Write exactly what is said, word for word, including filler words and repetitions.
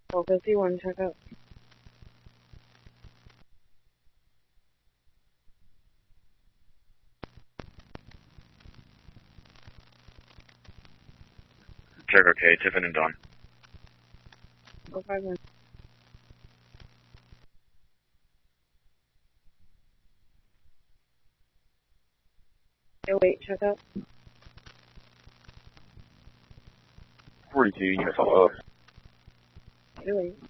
Oh, fifty-one, check out. Check okay, Tiffin and Dawn. Oh, five one. Oh, wait, check out. forty-two, you follow up. Oh, wait.